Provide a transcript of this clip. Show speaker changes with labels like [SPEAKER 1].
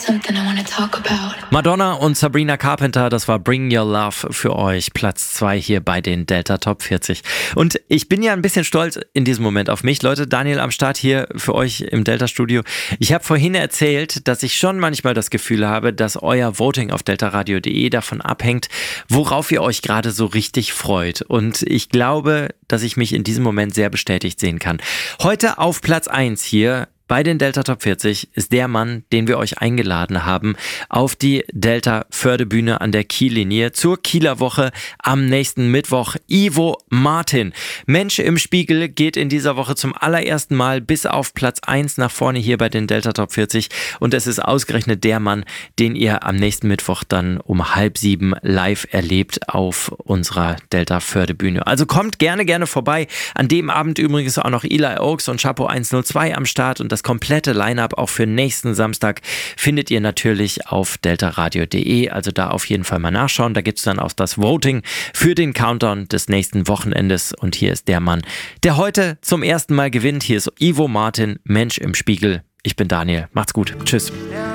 [SPEAKER 1] Madonna und Sabrina Carpenter, das war Bring Your Love für euch. Platz 2 hier bei den Delta Top 40. Und ich bin ja ein bisschen stolz in diesem Moment auf mich. Leute, Daniel am Start hier für euch im Delta-Studio. Ich habe vorhin erzählt, dass ich schon manchmal das Gefühl habe, dass euer Voting auf deltaradio.de davon abhängt, worauf ihr euch gerade so richtig freut. Und ich glaube, dass ich mich in diesem Moment sehr bestätigt sehen kann. Heute auf Platz 1 hier bei den Delta Top 40 ist der Mann, den wir euch eingeladen haben, auf die Delta-Förderbühne an der Kiellinie zur Kieler Woche am nächsten Mittwoch. Ivo Martin. Mensch im Spiegel geht in dieser Woche zum allerersten Mal bis auf Platz 1 nach vorne hier bei den Delta Top 40 und es ist ausgerechnet der Mann, den ihr am nächsten Mittwoch dann um 6:30 live erlebt auf unserer Delta-Förderbühne. Also kommt gerne vorbei. An dem Abend übrigens auch noch Eli Oaks und Chapo 102 am Start und das komplette Line-Up auch für nächsten Samstag findet ihr natürlich auf deltaradio.de, also da auf jeden Fall mal nachschauen. Da gibt es dann auch das Voting für den Countdown des nächsten Wochenendes und hier ist der Mann, der heute zum ersten Mal gewinnt. Hier ist Ivo Martin, Mensch im Spiegel. Ich bin Daniel. Macht's gut. Tschüss.